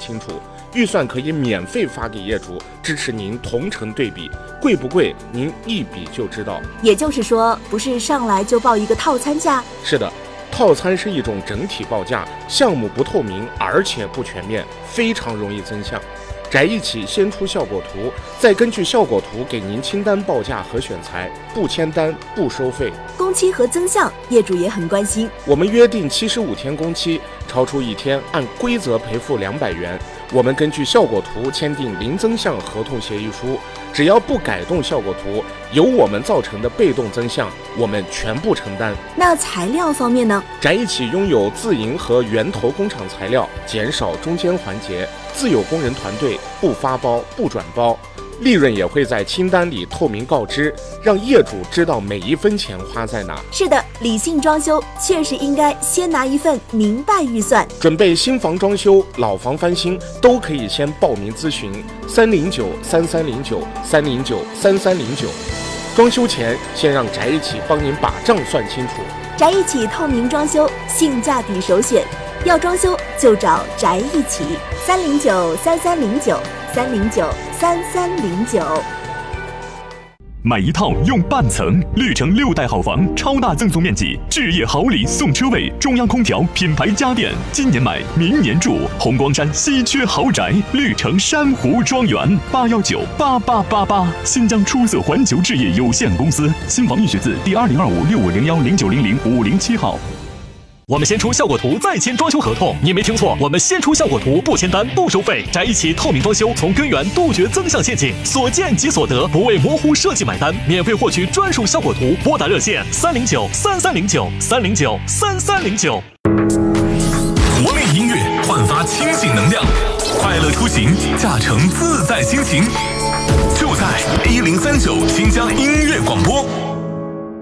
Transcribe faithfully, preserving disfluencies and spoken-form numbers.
清楚。预算可以免费发给业主，支持您同城对比，贵不贵您一比就知道。 也就是说，不是上来就报一个套餐价？ 是的，套餐是一种整体报价，项目不透明，而且不全面，非常容易增项。宅一起先出效果图，再根据效果图给您清单报价和选材，不签单不收费。 工期和增项，业主也很关心。 我们约定七十五天工期，超出一天按规则赔付两百元。我们根据效果图签订零增项合同协议书，只要不改动效果图，由我们造成的被动增项，我们全部承担。 那材料方面呢？ 宅一起拥有自营和源头工厂材料，减少中间环节，自有工人团队，不发包不转包，利润也会在清单里透明告知，让业主知道每一分钱花在哪。 是的，理性装修确实应该先拿一份明白预算。 准备新房装修、老房翻新，都可以先报名咨询三零九三三零九三零九三三零九。装修前先让宅一起帮您把账算清楚。 宅一起透明装修，性价比首选，要装修就找宅一起。三零九三三零九三零九三三零九。 买一套用半层，绿城六代好房，超大赠送面积，置业好礼送车位，中央空调，品牌家电，今年买，明年住。红光山稀缺豪宅，绿城珊瑚庄园，八幺九八八八八。新疆出色环球置业有限公司，新房预选字第二零二五六五零幺零九零零五零七号。 我们先出效果图，再签装修合同。你没听错，我们先出效果图，不签单，不收费。宅一起透明装修，从根源杜绝增项陷阱，所见即所得，不为模糊设计买单。免费获取专属效果图，拨打热线三零九三三零九三零九三三零九。 活力音乐焕发清醒能量，快乐出行，驾乘自在心情，就在一零三九新疆音乐广播。